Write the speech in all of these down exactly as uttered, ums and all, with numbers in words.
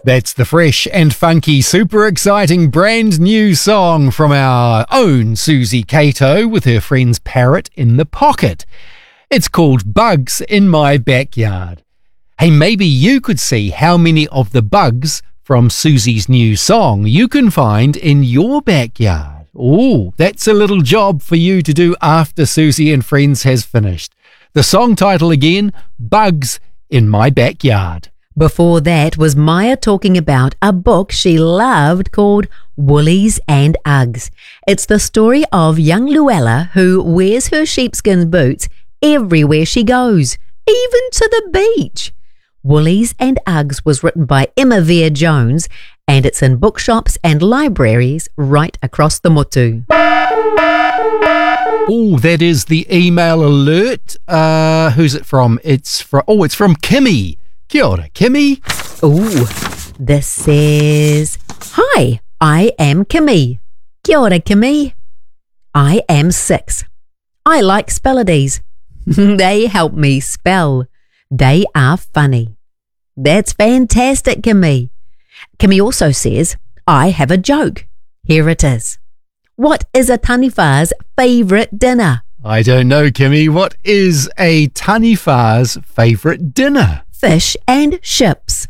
That's the fresh and funky, super exciting brand new song from our own Susie Cato with her friend's Parrot in the Pocket. It's called Bugs in My Backyard. Hey, maybe you could see how many of the bugs from Susie's new song you can find in your backyard. Oh, that's a little job for you to do after Susie and Friends has finished. The song title again, Bugs in My Backyard. Before that was Maya talking about a book she loved called Woolies and Uggs. It's the story of young Luella who wears her sheepskin boots everywhere she goes, even to the beach. Woolies and Uggs was written by Emma Vere Jones, and it's in bookshops and libraries right across the motu. Oh, that is the email alert. Uh, who's it from? It's from, oh, it's from Kimmy. Kia ora, Kimmy. Ooh, this says, Hi, I am Kimmy. Kia ora, Kimmy. I am six. I like spelladies. They help me spell. They are funny. That's fantastic, Kimmy. Kimmy also says, I have a joke. Here it is. What is a taniwha's favourite dinner? I don't know, Kimmy. What is a taniwha's favourite dinner? Fish and chips.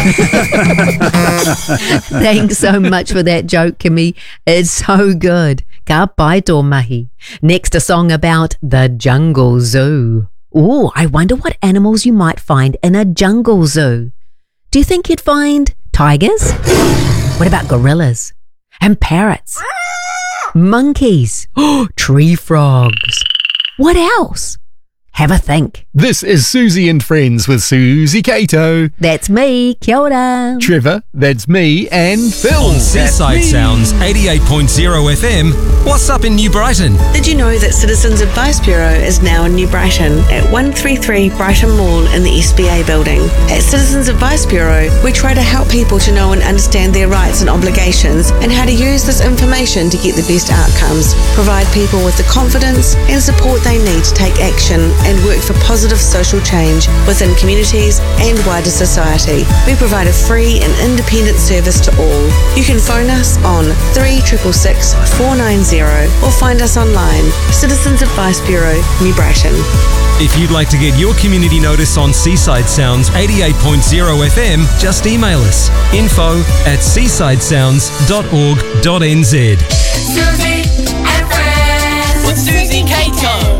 Thanks so much for that joke, Kimmy. It's so good. Ka pai tō mahi. Next, a song about the jungle zoo. Ooh, I wonder what animals you might find in a jungle zoo. Do you think you'd find tigers? What about gorillas? And parrots? Monkeys? Tree frogs? What else? Have a think. This is Susie and Friends with Susie Cato. That's me, kia ora. Trevor, that's me, and Phil. On Seaside Sounds eighty-eight point oh F M, what's up in New Brighton? Did you know that Citizens Advice Bureau is now in New Brighton at one thirty-three Brighton Mall in the S B A building? At Citizens Advice Bureau, we try to help people to know and understand their rights and obligations and how to use this information to get the best outcomes, provide people with the confidence and support they need to take action and work for positive social change within communities and wider society. We provide a free and independent service to all. You can phone us on three six six, six four nine zero or find us online, Citizens Advice Bureau, New Brighton. If you'd like to get your community notice on Seaside Sounds eighty-eight point oh F M, just email us, info at seaside sounds dot org dot n z. Susie and Friends with Susie Cato.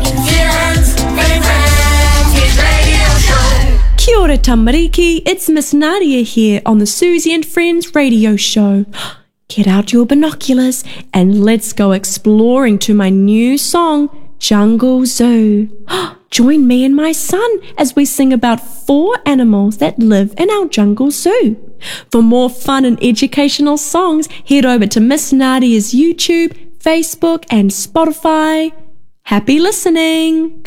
Kia ora tamariki, it's Miss Nadia here on the Susie and Friends radio show. Get out your binoculars and let's go exploring to my new song, Jungle Zoo. Join me and my son as we sing about four animals that live in our jungle zoo. For more fun and educational songs, head over to Miss Nadia's YouTube, Facebook and Spotify. Happy listening!